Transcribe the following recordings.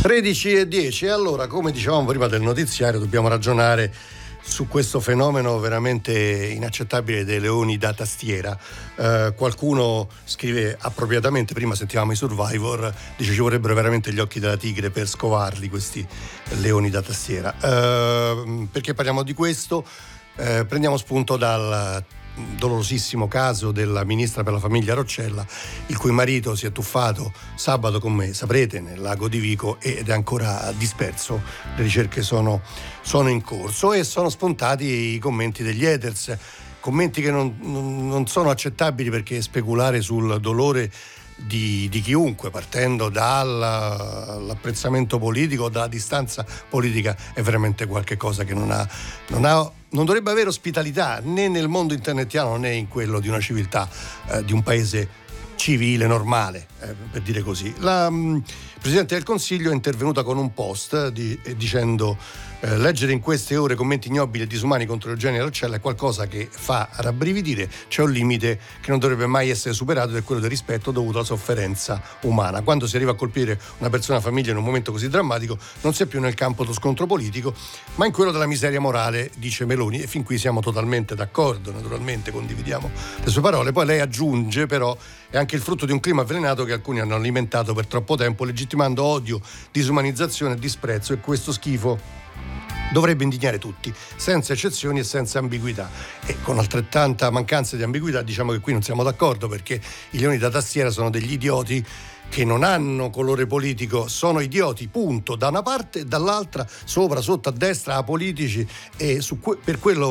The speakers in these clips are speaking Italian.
13:10. Allora, come dicevamo prima del notiziario, dobbiamo ragionare su questo fenomeno veramente inaccettabile dei leoni da tastiera. Qualcuno scrive appropriatamente, prima sentivamo i Survivor, dice ci vorrebbero veramente gli occhi della tigre per scovarli questi leoni da tastiera. Perché parliamo di questo? Prendiamo spunto dal dolorosissimo caso della ministra per la famiglia Roccella, il cui marito si è tuffato sabato, come saprete, nel lago di Vico ed è ancora disperso. Le ricerche sono in corso e sono spuntati i commenti degli haters, commenti che non sono accettabili, perché speculare sul dolore di chiunque, partendo dall'apprezzamento politico, dalla distanza politica, è veramente qualche cosa che non dovrebbe avere ospitalità né nel mondo internetiano né in quello di una civiltà, di un paese civile, normale, per dire così. La Presidente del Consiglio è intervenuta con un post dicendo: leggere in queste ore commenti ignobili e disumani contro Eugenia Roccella è qualcosa che fa rabbrividire. C'è un limite che non dovrebbe mai essere superato, ed è quello del rispetto dovuto alla sofferenza umana. Quando si arriva a colpire una persona, una famiglia in un momento così drammatico, non si è più nel campo dello scontro politico, ma in quello della miseria morale, dice Meloni, e fin qui siamo totalmente d'accordo, naturalmente condividiamo le sue parole. Poi lei aggiunge però: è anche il frutto di un clima avvelenato che alcuni hanno alimentato per troppo tempo, legittimando odio, disumanizzazione e disprezzo, e questo schifo dovrebbe indignare tutti, senza eccezioni e senza ambiguità. E con altrettanta mancanza di ambiguità diciamo che qui non siamo d'accordo, perché i leoni da tastiera sono degli idioti che non hanno colore politico, sono idioti, punto, da una parte e dall'altra, sopra, sotto, a destra, apolitici, e per quello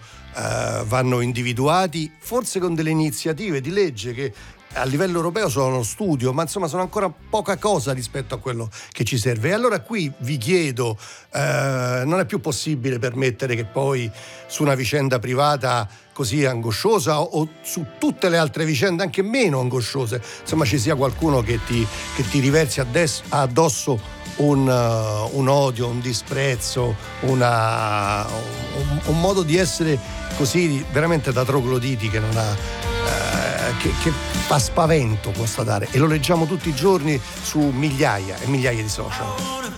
vanno individuati, forse con delle iniziative di legge che a livello europeo sono uno studio, ma insomma sono ancora poca cosa rispetto a quello che ci serve. E allora qui vi chiedo, non è più possibile permettere che poi su una vicenda privata così angosciosa, o su tutte le altre vicende anche meno angosciose, insomma, ci sia qualcuno che ti riversi addosso un odio, un disprezzo, un modo di essere così veramente da trogloditi che non ha che fa spavento constatare, e lo leggiamo tutti i giorni su migliaia e migliaia di social.